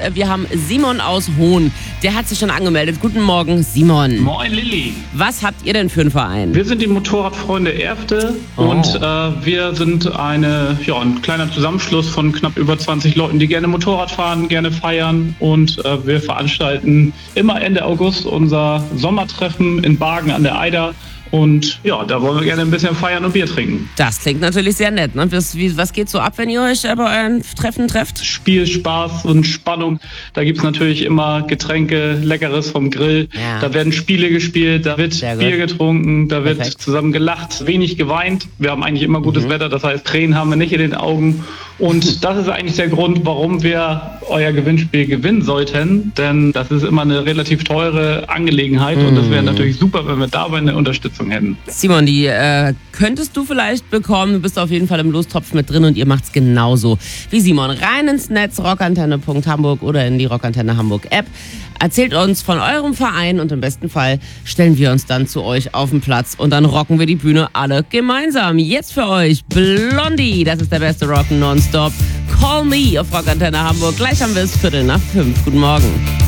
wir haben Simon aus Hohn. Der hat sich schon angemeldet. Guten Morgen, Simon. Moin, Lilly. Was habt ihr denn für einen Verein? Wir sind die Motorradfreunde Erfte und wir sind ein kleiner Zusammenschluss von knapp über 20 Leuten, die gerne Motorrad fahren, gerne feiern, und wir veranstalten immer Ende August unser Sommertreffen in Bargen an der Eider. Und ja, da wollen wir gerne ein bisschen feiern und Bier trinken. Das klingt natürlich sehr nett. Ne? Was geht so ab, wenn ihr euch bei euren Treffen trefft? Spiel, Spaß und Spannung. Da gibt's natürlich immer Getränke, Leckeres vom Grill. Ja. Da werden Spiele gespielt, da wird Bier getrunken, da wird zusammen gelacht, wenig geweint. Wir haben eigentlich immer gutes Wetter, das heißt, Tränen haben wir nicht in den Augen. Und das ist eigentlich der Grund, warum wir euer Gewinnspiel gewinnen sollten. Denn das ist immer eine relativ teure Angelegenheit und das wäre natürlich super, wenn wir dabei eine Unterstützung hätten. Simon, die könntest du vielleicht bekommen. Du bist auf jeden Fall im Lostopf mit drin und ihr macht's genauso wie Simon. Rein ins Netz, rockantenne.hamburg oder in die Rockantenne Hamburg App. Erzählt uns von eurem Verein und im besten Fall stellen wir uns dann zu euch auf den Platz und dann rocken wir die Bühne alle gemeinsam. Jetzt für euch Blondie, das ist der beste Rock nonstop. Call Me auf Rockantenne Hamburg. Gleich haben wir es 4:45. Guten Morgen.